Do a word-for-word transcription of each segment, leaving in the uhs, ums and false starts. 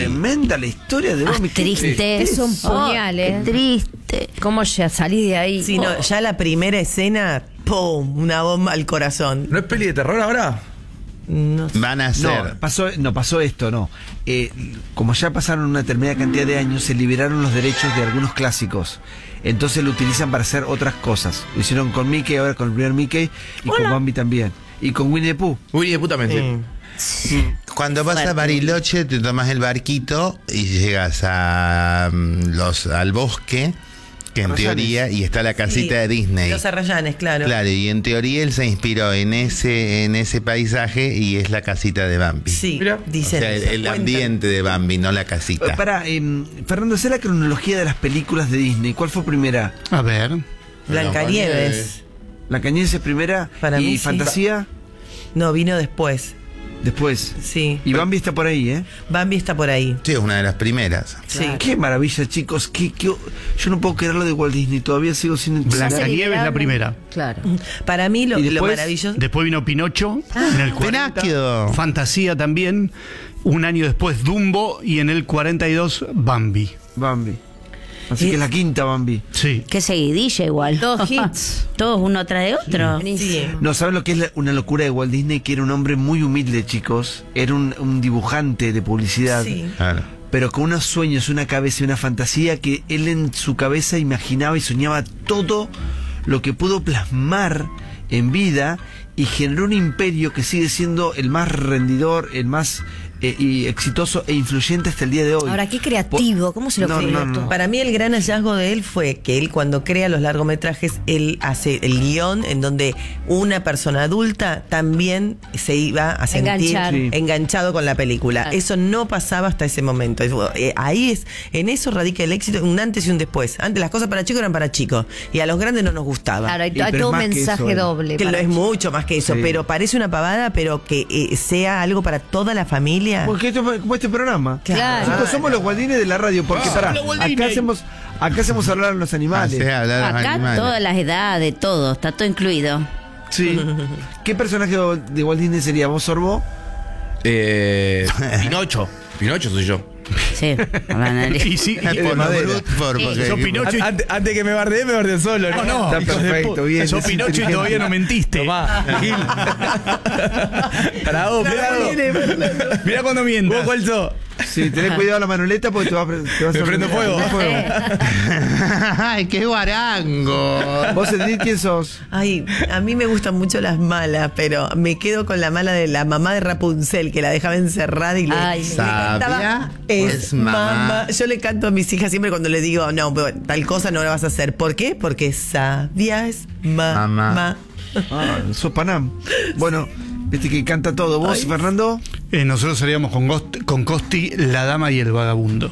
tremenda la historia de Bambi. Ah, triste. Es un puñal, ¿eh? Qué triste. ¿Cómo ya salí de ahí? Sí, no, ya la primera escena, ¡pum! Una bomba al corazón. ¿No es peli de terror ahora? No sé. Van a ser. No, pasó, no pasó esto, no. Eh, como ya pasaron una determinada cantidad de años, se liberaron los derechos de algunos clásicos. Entonces lo utilizan para hacer otras cosas. Lo hicieron con Mickey, ahora con el primer Mickey, y Hola. con Bambi también. Y con Winnie the Pooh. Winnie the Pooh también, sí. Mm. Cuando vas a Bariloche, te tomas el barquito y llegas a um, los al bosque, que en Arrayanes. teoría, y está la casita Sí, de Disney. Los Arrayanes, claro. Claro, y en teoría él se inspiró en ese en ese paisaje y es la casita de Bambi. Sí, Mirá. O dicen. sea, el, el cuentan. ambiente de Bambi, no la casita. Para, eh, Fernando, ¿sé la cronología de las películas de Disney? ¿Cuál fue primera? A ver. Blancanieves. ¿La Cañense primera? Para ¿Y mí sí. Fantasía? No, vino después. Después. Sí. Y Bambi está por ahí, ¿eh? Bambi está por ahí. Sí, es una de las primeras. Sí. Qué maravilla, chicos. Qué, qué- yo no puedo creerlo de Walt Disney. Todavía sigo sin entender. Blancanieves la primera. Claro. Para mí lo, ¿Y lo después? maravilloso. Después vino Pinocho en el cuarenta. Pinocchio. Fantasía también. Un año después Dumbo y en el cuarenta y dos Bambi. Bambi. Así Y- que la quinta Bambi. Sí. Qué seguidilla igual. Dos hits. Todos uno tras de otro. Sí. No, ¿saben lo que es la- una locura de Walt Disney? Que era un hombre muy humilde, chicos. Era un, un dibujante de publicidad. Sí. Claro. Pero con unos sueños, una cabeza y una fantasía que él en su cabeza imaginaba y soñaba todo lo que pudo plasmar en vida y generó un imperio que sigue siendo el más rendidor, el más eh, y exitoso e influyente hasta el día de hoy. Ahora, qué creativo. ¿Cómo se lo No, ocurrió no, no. todo? Para mí el gran hallazgo de él fue que él cuando crea los largometrajes, él hace el guión en donde una persona adulta también se iba a sentir Enganchar. Sí. enganchado con la película. Claro. Eso no pasaba hasta ese momento. Es- eh, Ahí es, en eso radica el éxito, un antes y un después. Antes las cosas para chicos eran para chicos y a los grandes no nos gustaba. Claro, hay, Y, hay pero todo un es más que mensaje eso, eh. doble. Que lo para- es mucho más que eso, Sí. pero parece una pavada, pero que eh, sea algo para toda la familia. Porque esto es como este programa. Claro. Chicos, somos los Waldines de la radio. Porque pará, acá hacemos, acá hacemos hablar a los animales. Hace hablar a los Acá animales. todas las edades, todo, está todo incluido. Sí. ¿Qué personaje de Walt Disney sería? ¿Vos, Sorbo? Eh, Pinocho. Pinocho soy yo. Sí. Y sí, y- Por madera. Brutford, porque- Sos Pinocho y... Antes, antes que me bardee, me bardeé solo. No, no, Está hijos de perfecto, pu- bien, Sos es Pinocho y inteligente. todavía no mentiste. Tomá, Gil. Para vos, mirá vos. Mirá cuando mientas. ¿Vos cuál sos? Sí, tenés cuidado la manoleta porque te, va a pre- te vas Me a prendo fuego. ¡Ay, qué guarango! ¿Vos, Edith, quién sos? Ay, a mí me gustan mucho las malas, pero me quedo con la mala de la mamá de Rapunzel, que la dejaba encerrada y le, Ay, le sabia cantaba, es, es mamá. mamá". Yo le canto a mis hijas siempre cuando les digo, no, pero tal cosa no la vas a hacer. ¿Por qué? Porque sabia es mamá. Mamá. Ah, sos Panam. Bueno, viste que canta todo. ¿Vos, Fernando? Eh, nosotros salíamos con, Gost- con Costi, La Dama y el Vagabundo.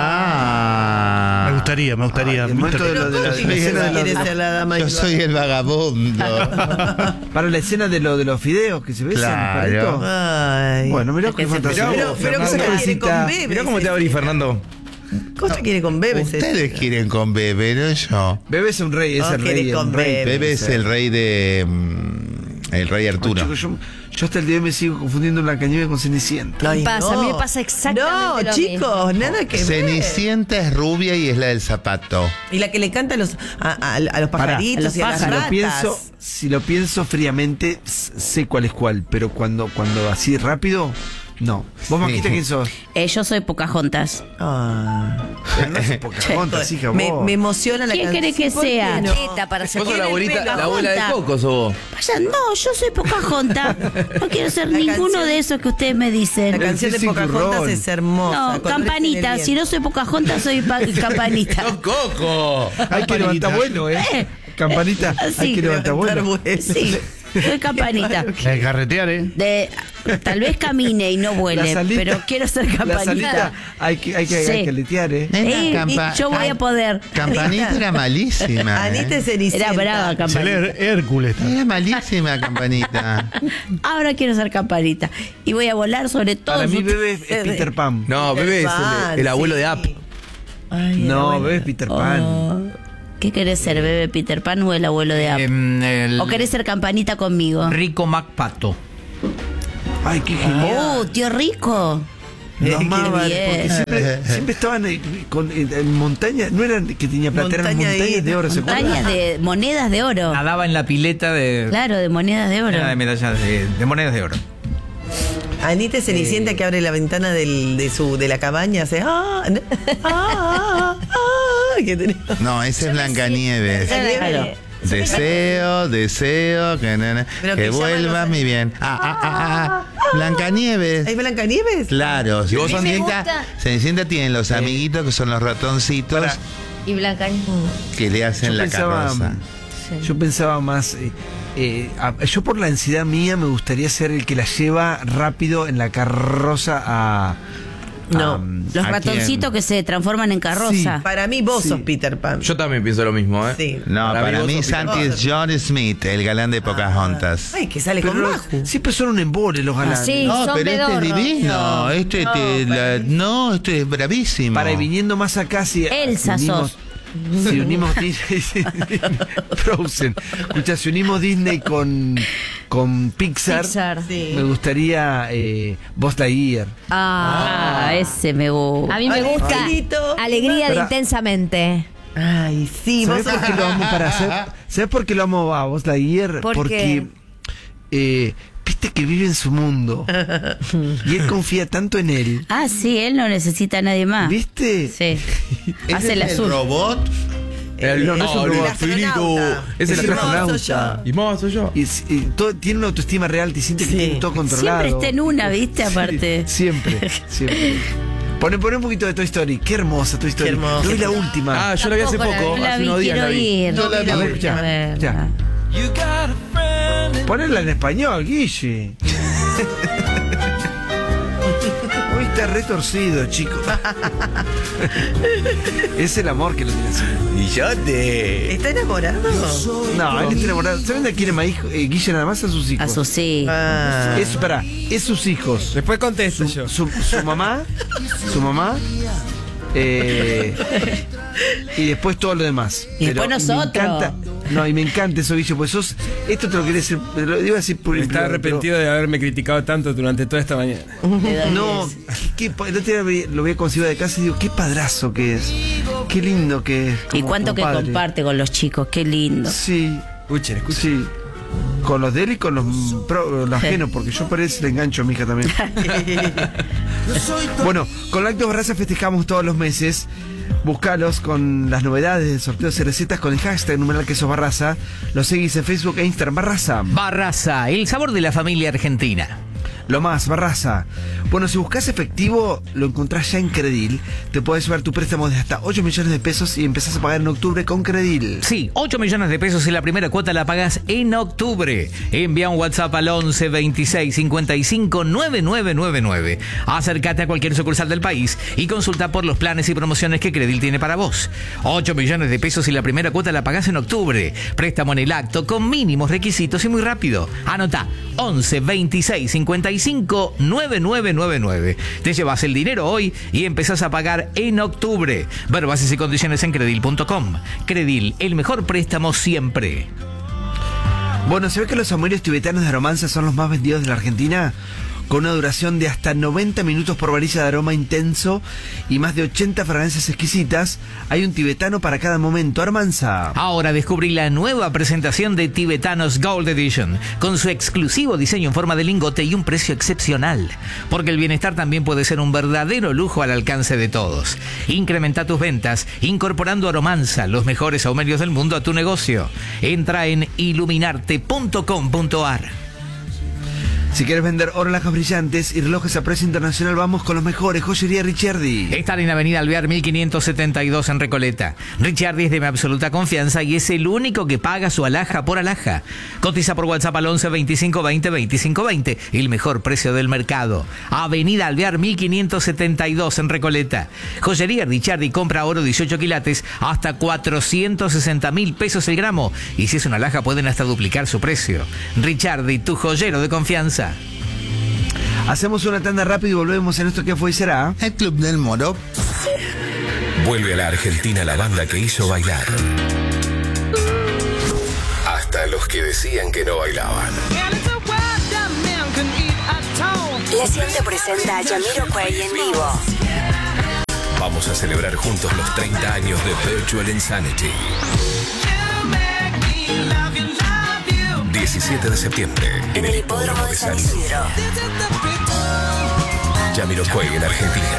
Ah. Me gustaría, me gustaría. Ay, el momento de lo de la, Costi la escena de, quiere los- ser la dama. Yo y- soy el vagabundo. para la escena de, lo, de los fideos que se besan. Claro. perrito. Ay. Bueno, mirá Es qué que se fantasía. pero, pero Fernando, Costa quiere con cabecita. bebés. Mirá cómo te abrí, Fernando. Costa quiere con bebés. Ustedes quieren con Bebe, no yo. Bebé es un rey, es No, el quiere rey. con un rey. Bebe. Bebe es el rey de. mm, El rey Ay, Arturo. chicos, yo, yo hasta el día de hoy me sigo confundiendo Blancanieves con Cenicienta. Ay, Me pasa, a mí me pasa exactamente No, lo chicos, mismo. nada que ver. Cenicienta es rubia y es la del zapato. Y la que le canta a los, a, a- a los Pará. pajaritos A los y a las Si lo ratas. pienso, si lo pienso fríamente, s- sé cuál es cuál, pero cuando, cuando así rápido, no. ¿Vos, Maquita, quién sos? Eh, yo soy Pocahontas. Ah. Pero no es Pocahontas, hija, me, vos. me emociona la ¿Quién canción. querés que ¿Por qué sea? no? Teta para ser Vos sos la Tiene el abuelita, pelo la abuela de junta. Coco, sos vos. Vaya, no, yo soy Pocahontas. No quiero ser La ninguno canción- de esos que ustedes me dicen. La canción de físico y Pocahontas rol. es hermosa. No, con Rex en Campanita. el Si no soy Pocahontas, soy pa- Campanita. ¡Sos Coco! Hay que levantar vuelo, ¿eh? Eh, Campanita, eh, hay sí, que levantar levantar vuelo. vuelo. Sí, soy Campanita. La de carretear, ¿eh? De, tal vez camine y no La vuele, salita- pero quiero ser La salita Campanita. hay que, hay que, Sí. hay que letear, ¿eh? Nena, Eh, campa- y yo voy a poder. Campanita era malísima. Anita ¿eh? es Cenicienta. Era brava Se Campanita. lee Hércules. Era malísima, Campanita. Ahora quiero ser Campanita. Y voy a volar sobre todo. Para mí, su- Bebé es, es Peter Pan. No, bebé es el, el abuelo de App. Ay, No, era Bebé es buena. Peter Pan. Oh. ¿Qué querés ser, Bebé, Peter Pan o el abuelo de App? Em, el ¿O querés ser Campanita conmigo? Rico MacPato. Ay, qué genial. Oh, tío Rico. Lo amaban, bien. porque siempre, siempre estaban eh, con, en, en montaña, no eran que tenía plata, eran Montaña montañas de- de oro, ¿se acuerdan? Montañas de monedas de oro. Nadaba en la pileta de, Claro, de monedas de oro. llena de medallas de, de monedas de oro. Anita es Cenicienta que abre la ventana del, de su de la cabaña, hace ah, ah, ah, ah, que tenía- No, ese es Blancanieves. Claro. Deseo, deseo, que, na, na, Pero que que vuelva llaman los- mi bien. Ah, ah, ah, ah. Blancanieves. ¿Hay Blancanieves? Claro, ¿Y vos, Andy? Cenicienta, Cenicienta tiene los amiguitos que son los ratoncitos Para- Y Blanca. que le hacen Yo la pensaba, carroza. yo pensaba más, eh, eh, a- yo por la ansiedad mía me gustaría ser el que la lleva rápido en la carroza a... No, a- Los ¿A ratoncitos quién? que se transforman en carroza. Para mí vos Sí. sos Peter Pan. Yo también pienso lo mismo, ¿eh? Sí. No, para, vos mí sos Peter Santi Pan. es John Smith, el galán de Pocahontas. Ay, que sale pero con los- Maju. siempre son un embole los galanes. Ah, sí. No, son pero este es pedorros. divino. No, este no, te- la- para- no, este es bravísimo. Para y viniendo más acá, si, Elsa si unimos, sos. si unimos Disney, Frozen, escucha, si unimos Disney con, con Pixar, Pixar. Sí. me gustaría eh, Buzz Lightyear. Ah, ese me gusta. A mí me Ay, gusta Angelito. Alegría de Pará. Intensamente. Ay, sí, vos ¿Sabes por qué lo amo para hacer? ¿Sabes por qué lo amo a Buzz Lightyear? ¿Por Porque eh, viste que vive en su mundo y él confía tanto en él. Ah, sí, él no necesita a nadie más. ¿Viste? Sí. ¿Ese Hace la es el azul. robot? El, no, no es un el robot. finito. Es el Es el astronauta. astronauta. Y más soy yo. Y, s- y todo- tiene una autoestima real, te sientes que Sí. tiene todo controlado. Siempre está en una, ¿viste? Sí, Aparte. siempre, siempre. Pone, pone un poquito de Toy Story. Qué hermosa Toy Story. Qué hermosa. No vi la última. Ah, yo la vi hace Tampoco la poco, vi. La hace vi, unos días quiero la vi. ir. Yo la vi. A ver, ya, A ver, ya. Ponela en español, Guille. Hoy está retorcido, chico. Es el amor que lo tiene así. Y yo te. ¿Está enamorado? No, él está enamorado. ¿Saben de quién es más hijo? Eh, Guille nada más a sus hijos. A sus hijos. Ah. Es, pará, es sus hijos. Después contesto Su, yo. su, su mamá, su mamá, eh, y después todo lo demás. Y después Pero nosotros. Me encanta, no, y me encanta eso, Guille, pues sos, esto te lo querés decir, te lo iba a decir por Está arrepentido de haberme criticado tanto durante toda esta mañana. pero- No, qué, qué- el otro día vi- lo vi consigo de casa y digo, qué padrazo que es, qué lindo que es. Y como- cuánto como que padre. comparte con los chicos, qué lindo. Sí, Escuchen, escuchen. sí. Con los de él y con los, pro- los ajenos, porque yo por eso le engancho a mi hija también. Bueno, con Lácteos Barraza festejamos todos los meses. Búscalos con las novedades de sorteos y recetas con el hashtag numeral queso Barraza. Los seguís en Facebook e Instagram. Barraza. Barraza, el sabor de la familia argentina. Lo más, Barraza. Bueno, si buscas efectivo, lo encontrás ya en Credil. Te puedes llevar tu préstamo de hasta ocho millones de pesos y empezás a pagar en octubre con Credil. Sí, ocho millones de pesos y la primera cuota la pagas en octubre. Envía un WhatsApp al once veintiséis cincuenta y cinco noventa y nueve noventa y nueve. Acércate a cualquier sucursal del país y consulta por los planes y promociones que Credil tiene para vos. ocho millones de pesos y la primera cuota la pagás en octubre. Préstamo en el acto con mínimos requisitos y muy rápido. Anota once veintiséis cincuenta y cinco noventa y nueve noventa y nueve. Te llevas el dinero hoy y empezás a pagar en octubre. Ver bases y condiciones en credil punto com. Credil, el mejor préstamo siempre. Bueno, ¿se ve que los amoríos tibetanos de Aromanza son los más vendidos de la Argentina? Con una duración de hasta noventa minutos por varilla de aroma intenso y más de ochenta fragancias exquisitas, hay un tibetano para cada momento. Aromanza. Ahora descubrí la nueva presentación de Tibetanos Gold Edition, con su exclusivo diseño en forma de lingote y un precio excepcional. Porque el bienestar también puede ser un verdadero lujo al alcance de todos. Incrementa tus ventas incorporando Aromanza, los mejores saumerios del mundo, a tu negocio. Entra en iluminarte punto com punto ar. Si quieres vender oro, lajas brillantes y relojes a precio internacional, vamos con los mejores. Joyería Ricciardi. Están en Avenida Alvear mil quinientos setenta y dos en Recoleta. Ricciardi es de mi absoluta confianza y es el único que paga su alhaja por alhaja. Cotiza por WhatsApp al once veinticinco veinte veinticinco veinte. El mejor precio del mercado. Avenida Alvear mil quinientos setenta y dos en Recoleta. Joyería Ricciardi, compra oro dieciocho quilates hasta cuatrocientos sesenta mil pesos el gramo. Y si es una alhaja pueden hasta duplicar su precio. Ricciardi, tu joyero de confianza. Hacemos una tanda rápida y volvemos en esto que fue y será. El Club del Moro. Vuelve a la Argentina la banda que hizo bailar. Hasta los que decían que no bailaban. La cien te presenta a Jamiroquai en vivo. Vamos a celebrar juntos los treinta años de Virtual Insanity. diecisiete de septiembre en el Hipódromo de San Isidro. Jamiroquai en Argentina.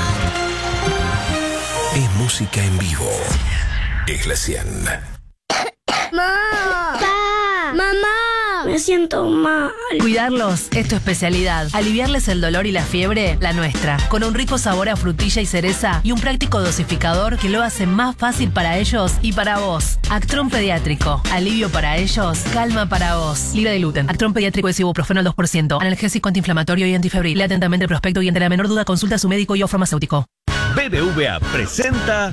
Es música en vivo. Es la cien. ¡Mamá! ¡Pa! ¡Mamá! Me siento mal. Cuidarlos es tu especialidad. Aliviarles el dolor y la fiebre, la nuestra. Con un rico sabor a frutilla y cereza y un práctico dosificador que lo hace más fácil para ellos y para vos. Actron Pediátrico. Alivio para ellos, calma para vos. Libre de gluten. Actron Pediátrico es ibuprofeno al dos por ciento. Analgésico, antiinflamatorio y antifebril. Lea atentamente el prospecto y ante la menor duda consulta a su médico y o farmacéutico. B B V A presenta